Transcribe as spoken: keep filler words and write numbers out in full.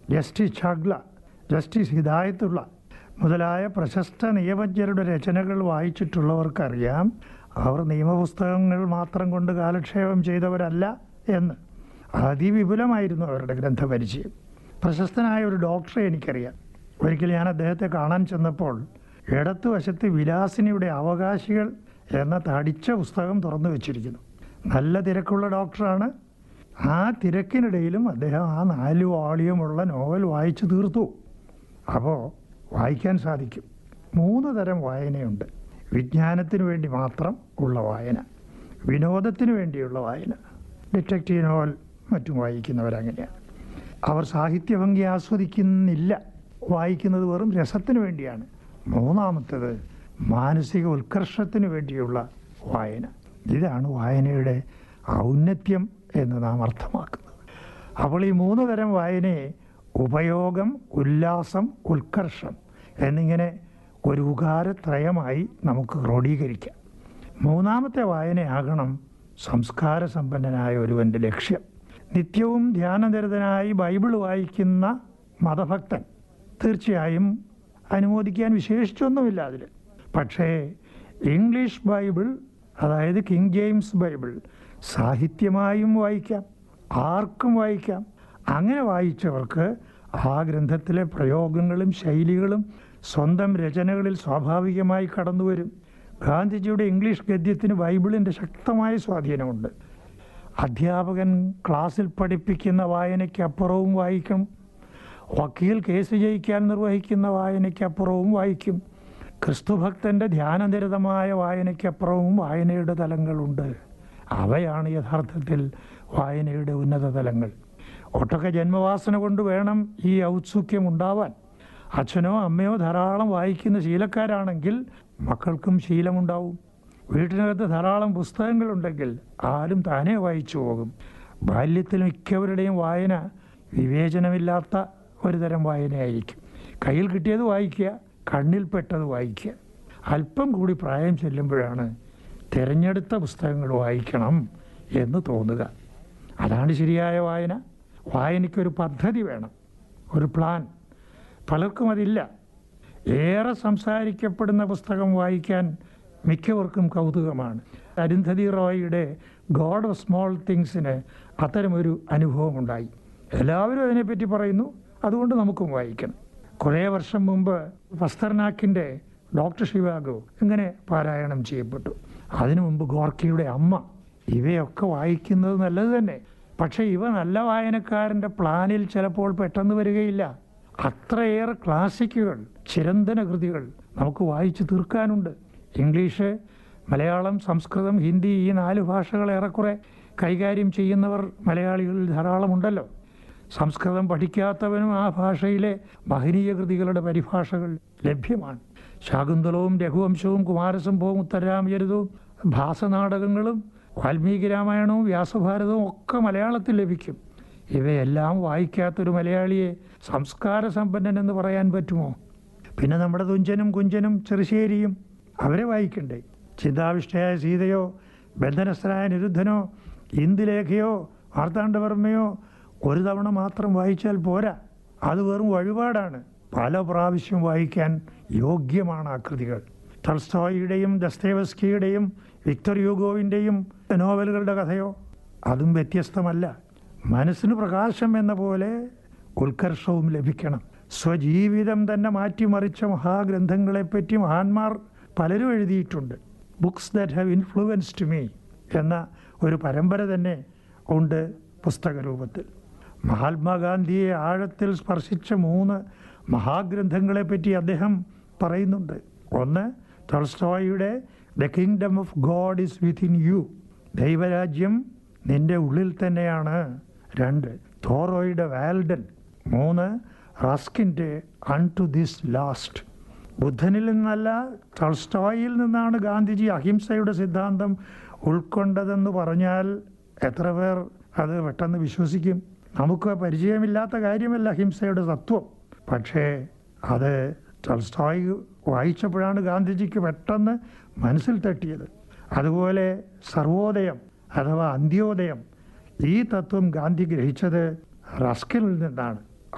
Justice ഛാഗ്ല, justice Hidayatullah മുതലായ പ്രശസ്ത നിയമജ്ഞരുടെ രചനകൾ വായിച്ചിട്ടുള്ളവർക്കറിയാം അവർ നിയമപുസ്തകങ്ങൾ മാത്രം കൊണ്ട് കാലക്ഷേപം ചെയ്തവരല്ല എന്ന്. അതിവിപുലമായിരുന്നു അവരുടെ ഗ്രന്ഥപരിചയം. പ്രശസ്തനായ ഒരു ഡോക്ടറെ എനിക്കറിയാം. ഒരിക്കൽ ഞാൻ അദ്ദേഹത്തെ കാണാൻ ചെന്നപ്പോൾ ഇടത്തുവശത്ത് വിലാസിനിയുടെ അവകാശികൾ എന്ന തടിച്ച പുസ്തകം തുറന്നു വെച്ചിരിക്കുന്നു. നല്ല തിരക്കുള്ള ഡോക്ടറാണ്. ആ തിരക്കിനിടയിലും അദ്ദേഹം ആ നാല് വാള്യമുള്ള നോവൽ വായിച്ചു തീർത്തു. അപ്പോൾ വായിക്കാൻ സാധിക്കും. മൂന്ന് തരം വായനയുണ്ട്. വിജ്ഞാനത്തിന് വേണ്ടി മാത്രം ഉള്ള വായന, വിനോദത്തിന് വേണ്ടിയുള്ള വായന. ഡിറ്റക്റ്റീവ് നോവൽ മറ്റും വായിക്കുന്നവരങ്ങനെയാണ്. അവർ സാഹിത്യഭംഗി ആസ്വദിക്കുന്നില്ല, വായിക്കുന്നത് വെറും രസത്തിന് വേണ്ടിയാണ്. മൂന്നാമത്തേത് മാനസിക ഉത്കർഷത്തിന് വേണ്ടിയുള്ള വായന. ഇതാണ് വായനയുടെ ഔന്നത്യം എന്ന് നാം അർത്ഥമാക്കുന്നത്. അപ്പോൾ ഈ മൂന്ന് തരം വായനയെ ഉപയോഗം, ഉല്ലാസം, ഉത്കർഷം എന്നിങ്ങനെ ഒരു ഉകാരത്രയമായി നമുക്ക് ക്രോഡീകരിക്കാം. മൂന്നാമത്തെ വായനയാകണം സംസ്കാര സമ്പന്നനായ ഒരുവൻ്റെ ലക്ഷ്യം. നിത്യവും ധ്യാനനിരതനായി ബൈബിൾ വായിക്കുന്ന മതഭക്തൻ തീർച്ചയായും അനുമോദിക്കാൻ വിശേഷിച്ചൊന്നുമില്ല അതിൽ. പക്ഷേ ഇംഗ്ലീഷ് ബൈബിൾ, അതായത് കിങ് ജെയിംസ് ബൈബിൾ, സാഹിത്യമായും വായിക്കാം, ആർക്കും വായിക്കാം. അങ്ങനെ വായിച്ചവർക്ക് ആ ഗ്രന്ഥത്തിലെ പ്രയോഗങ്ങളും ശൈലികളും സ്വന്തം രചനകളിൽ സ്വാഭാവികമായി കടന്നു വരും. ഗാന്ധിജിയുടെ ഇംഗ്ലീഷ് ഗദ്യത്തിന് ബൈബിളിൻ്റെ ശക്തമായ സ്വാധീനമുണ്ട്. അധ്യാപകൻ ക്ലാസ്സിൽ പഠിപ്പിക്കുന്ന വായനയ്ക്കപ്പുറവും വായിക്കും. വക്കീൽ കേസ് ജയിക്കാൻ നിർവഹിക്കുന്ന വായനയ്ക്കപ്പുറവും വായിക്കും. ക്രിസ്തുഭക്തൻ്റെ ധ്യാനനിരതമായ വായനയ്ക്കപ്പുറവും വായനയുടെ തലങ്ങളുണ്ട്. അവയാണ് യഥാർത്ഥത്തിൽ വായനയുടെ ഉന്നത തലങ്ങൾ. ഒട്ടൊക്കെ ജന്മവാസന കൊണ്ട് വേണം ഈ ഔത്സുക്യം ഉണ്ടാവാൻ. അച്ഛനോ അമ്മയോ ധാരാളം വായിക്കുന്ന ശീലക്കാരാണെങ്കിൽ മക്കൾക്കും ശീലമുണ്ടാവും. വീട്ടിനകത്ത് ധാരാളം പുസ്തകങ്ങളുണ്ടെങ്കിൽ ആരും താനേ വായിച്ചു പോകും. ബാല്യത്തിൽ മിക്കവരുടെയും വായന വിവേചനമില്ലാത്ത ഒരു തരം വായനയായിരിക്കും. കയ്യിൽ കിട്ടിയത് വായിക്കുക, കണ്ണിൽപ്പെട്ടത് വായിക്കുക. അല്പം കൂടി പ്രായം ചെല്ലുമ്പോഴാണ് തിരഞ്ഞെടുത്ത പുസ്തകങ്ങൾ വായിക്കണം എന്ന് തോന്നുക. അതാണ് ശരിയായ വായന. വായനയ്ക്കൊരു പദ്ധതി വേണം, ഒരു പ്ലാൻ. പലർക്കും അതില്ല. ഏറെ സംസാരിക്കപ്പെടുന്ന പുസ്തകം വായിക്കാൻ മിക്കവർക്കും കൗതുകമാണ്. അരുന്ധതി റോയിയുടെ ഗോഡ് ഓഫ് സ്മോൾ തിങ്സിന് അത്തരമൊരു അനുഭവമുണ്ടായി. എല്ലാവരും അതിനെപ്പറ്റി പറയുന്നു, അതുകൊണ്ട് നമുക്കും വായിക്കണം. കുറേ വർഷം മുമ്പ് പസ്തർനാക്കിൻ്റെ ഡോക്ടർ ഷിവാഗോ ഇങ്ങനെ പാരായണം ചെയ്യപ്പെട്ടു. അതിനു മുമ്പ് ഗോർക്കിയുടെ അമ്മ. ഇവയൊക്കെ വായിക്കുന്നത് നല്ലത് തന്നെ. പക്ഷേ ഇവ നല്ല വായനക്കാരൻ്റെ പ്ലാനിൽ ചിലപ്പോൾ പെട്ടെന്ന് വരികയില്ല. അത്രയേറെ ക്ലാസിക്കുകൾ, ചിരന്തന കൃതികൾ നമുക്ക് വായിച്ചു തീർക്കാനുണ്ട്. ഇംഗ്ലീഷ്, മലയാളം, സംസ്കൃതം, ഹിന്ദി ഈ നാല് ഭാഷകൾ ഏറെക്കുറെ കൈകാര്യം ചെയ്യുന്നവർ മലയാളികളിൽ ധാരാളമുണ്ടല്ലോ. സംസ്കൃതം പഠിക്കാത്തവനും ആ ഭാഷയിലെ മഹനീയ കൃതികളുടെ പരിഭാഷകൾ ലഭ്യമാണ്. ശാകുന്തളവും രഘുവംശവും കുമാരസംഭവവും ഉത്തരരാമചരിതവും ഭാസനാടകങ്ങളും വാൽമീകി രാമായണവും വ്യാസഭാരതവും ഒക്കെ മലയാളത്തിൽ ലഭിക്കും. ഇവയെല്ലാം വായിക്കാത്തൊരു മലയാളിയെ സംസ്കാര സമ്പന്നൻ എന്ന് പറയാൻ പറ്റുമോ? പിന്നെ നമ്മുടെ തുഞ്ചനും കുഞ്ചനും ചെറുശ്ശേരിയും അവരെ വായിക്കണ്ടേ? ചിന്താവിഷ്ടയായ സീതയോ ബന്ധനസ്ഥനായ നിരുദ്ധനോ ഇന്ദുലേഖയോ മാർത്താണ്ഡവർമ്മയോ ഒരു തവണ മാത്രം വായിച്ചാൽ പോരാ. അത് വെറും വഴിപാടാണ്. പല പ്രാവശ്യം വായിക്കാൻ യോഗ്യമാണ് ആ കൃതികൾ. ടോൾസ്റ്റോയിയുടെയും ദസ്തേവസ്കിയുടെയും വിക്ടർ യൂഗോവിൻ്റെയും നോവലുകളുടെ കഥയോ അതും വ്യത്യസ്തമല്ല. മനസ്സിന് പ്രകാശം എന്ന പോലെ ഉത്കർഷവും ലഭിക്കണം. സ്വജീവിതം തന്നെ മാറ്റിമറിച്ച മഹാഗ്രന്ഥങ്ങളെപ്പറ്റി മഹാന്മാർ പലരും എഴുതിയിട്ടുണ്ട്. Books that have influenced me എന്ന ഒരു പരമ്പര തന്നെ ഉണ്ട് പുസ്തകരൂപത്തിൽ. മഹാത്മാഗാന്ധിയെ ആഴത്തിൽ സ്പർശിച്ച മൂന്ന് മഹാഗ്രന്ഥങ്ങളെപ്പറ്റി അദ്ദേഹം പറയുന്നുണ്ട്. ഒന്ന് ടോൾസ്റ്റോയിയുടെ the kingdom of God is within you, ദൈവരാജ്യം നിൻ്റെ ഉള്ളിൽ തന്നെയാണ്. രണ്ട് തോറോയുടെ വാൽഡൻ. മൂന്ന് റസ്കിൻ്റെ അൺ ടു ദിസ് ലാസ്റ്റ്. ബുദ്ധനിൽ നിന്നല്ല, ടോൾസ്റ്റോയിൽ നിന്നാണ് ഗാന്ധിജി അഹിംസയുടെ സിദ്ധാന്തം ഉൾക്കൊണ്ടതെന്ന് പറഞ്ഞാൽ എത്ര പേർ അത് പെട്ടെന്ന് വിശ്വസിക്കും? നമുക്ക് പരിചയമില്ലാത്ത കാര്യമല്ല അഹിംസയുടെ തത്വം. പക്ഷേ അത് ടോൾസ്റ്റോയ് വായിച്ചപ്പോഴാണ് ഗാന്ധിജിക്ക് പെട്ടെന്ന് മനസ്സിൽ തട്ടിയത്. അതുപോലെ സർവോദയം അഥവാ അന്ത്യോദയം, ഈ തത്വം ഗാന്ധി ഗ്രഹിച്ചത് റസ്കിനിൽ നിന്നാണ്.